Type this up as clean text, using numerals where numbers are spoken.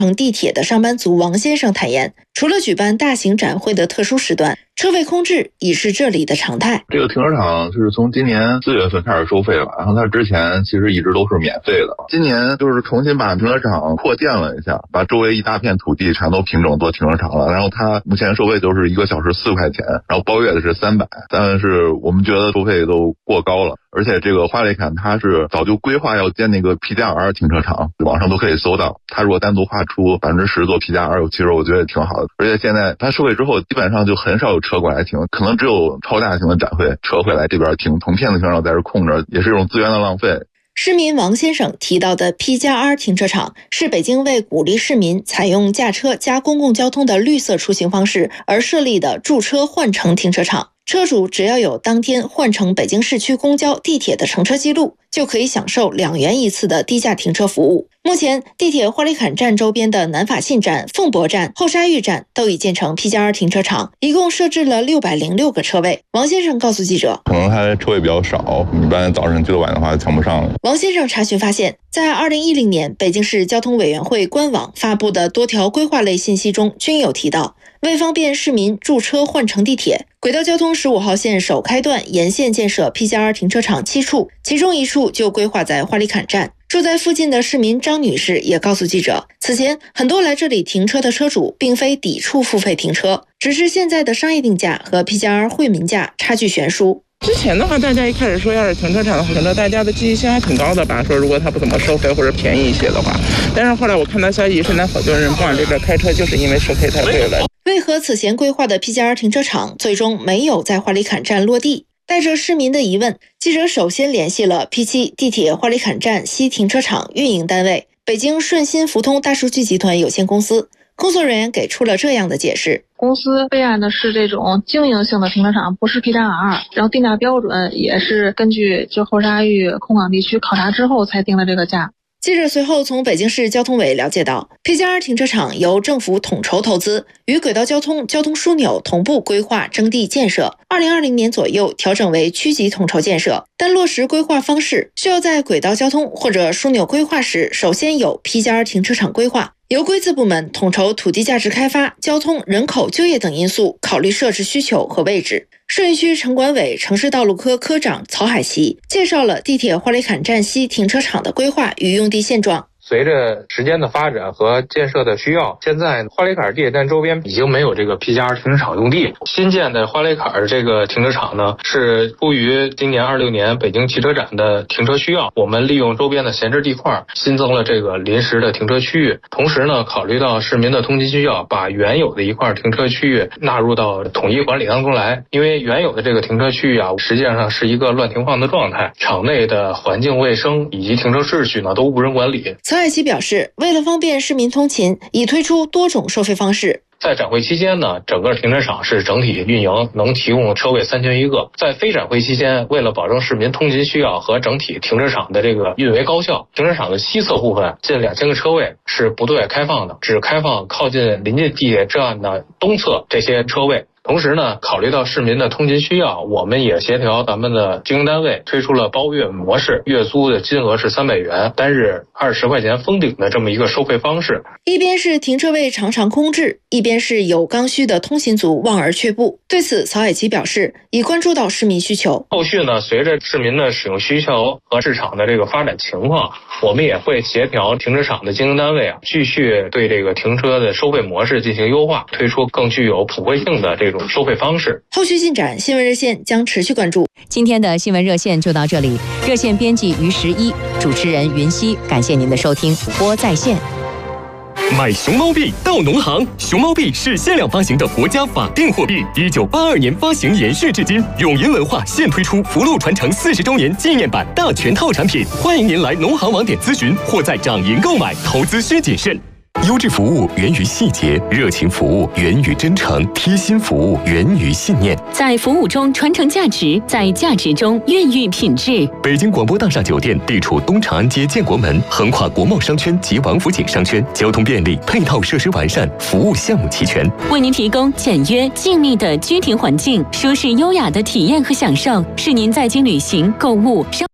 乘地铁的上班族王先生坦言，除了举办大型展会的特殊时段，车位空置已是这里的常态。 这个停车场是从今年4月份开始收费了，然后它之前其实一直都是免费的。今年就是重新把停车场扩建了一下，把周围一大片土地全都平整做停车场了。然后它目前收费就是1个小时4块钱，然后包月的是300，但是我们觉得收费都过高了。而且这个花里坎它是早就规划要建那个 P+2 停车场，网上都可以搜到。它如果单独划出10%做 P+2，其实我觉得也挺好的。而且现在它收费之后，基本上就很少有车过来停，可能只有超大型的展会车会来这边停，同片的停车场在这空着，也是一种资源的浪费。 市民王先生提到的 P+2 停车场是北京为鼓励市民采用驾车加公共交通的绿色出行方式而设立的驻车换乘停车场。车主只要有当天换乘北京市区公交、地铁的乘车记录，就可以享受2元1次的低价停车服务。目前，地铁花里坎站周边的南法信站、凤博站、后沙峪站都已建成 P+2 停车场，一共设置了606个车位。王先生告诉记者， 可能它车位比较少，一般早上去的晚的话抢不上。 王先生查询发现，在2010年北京市交通委员会官网发布的多条规划类信息中均有提到，为方便市民驻车换乘地铁，轨道交通15号线首开段沿线建设 P+2 停车场7处，其中1处就规划在花里坎站。住在附近的市民张女士也告诉记者，此前很多来这里停车的车主并非抵触付费停车，只是现在的商业定价和 P+2 惠民价差距悬殊。 之前的话，大家一开始说要是停车场的话，可能大家的积极性还挺高的吧，说如果他不怎么收费或者便宜一些的话。但是后来我看到消息，现在好多人不往这边开车，就是因为收费太贵了。 为何此前规划的 P+2 停车场最终没有在花里坎站落地？带着市民的疑问，记者首先联系了 P7 地铁花里坎站西停车场运营单位北京顺鑫福通大数据集团有限公司。工作人员给出了这样的解释： 公司备案的是这种经营性的停车场，不是 P+2， 然后定价标准也是根据后沙峪空港地区考察之后才定的这个价。 记者随后从北京市交通委了解到， P+2 停车场由政府统筹投资，与轨道交通、交通枢纽同步规划征地建设，2020年左右调整为区级统筹建设，但落实规划方式需要在轨道交通或者枢纽规划时首先有 P+2 停车场规划，由规资部门统筹土地价值开发、交通、人口、就业等因素考虑设置需求和位置。顺义区城管委城市道路科科长曹海奇介绍了地铁花里坎站西停车场的规划与用地现状。 随着时间的发展和建设的需要，现在花里坎地铁站周边已经没有这个 P+2 停车场用地。新建的花里坎这个停车场呢，是出于今年26年北京汽车展的停车需要，我们利用周边的闲置地块，新增了这个临时的停车区域。同时呢，考虑到市民的通勤需要，把原有的一块停车区域纳入到统一管理当中来。因为原有的这个停车区域啊，实际上是一个乱停放的状态，场内的环境卫生以及停车秩序呢都无人管理。 曹海奇表示，为了方便市民通勤，已推出多种收费方式。 在展会期间呢，整个停车场是整体运营，能提供车位3001个。在非展会期间，为了保证市民通勤需要和整体停车场的这个运维高效，停车场的西侧部分近2000个车位是不对外开放的，只开放靠近临近地铁站的东侧这些车位。同时呢，考虑到市民的通勤需要，我们也协调咱们的经营单位推出了包月模式，月租的金额是300元，单日20块钱封顶的这么一个收费方式。 一边是停车位常常空置，一边是有刚需的通勤族望而却步。对此，曹海奇表示，已关注到市民需求。 后续呢，随着市民的使用需求和市场的这个发展情况，我们也会协调停车场的经营单位继续对这个停车的收费模式进行优化，推出更具有普惠性的这种收费方式。 后续进展，新闻热线将持续关注。 今天的新闻热线就到这里，热线编辑于11，主持人云溪，感谢您的收听，主播在线。 买熊猫币到农行，熊猫币是限量发行的国家法定货币，1982年发行延续至今。永银文化现推出福禄传承40周年纪念版大全套产品，欢迎您来农行网点咨询或在掌银购买，投资需谨慎。优质服务源于细节，热情服务源于真诚，贴心服务源于信念。 在服务中传承价值，在价值中孕育品质。 北京广播大厦酒店地处东长安街建国门，横跨国贸商圈及王府井商圈，交通便利，配套设施完善，服务项目齐全， 为您提供简约静谧的居停环境，舒适优雅的体验和享受，是您在京旅行、购物、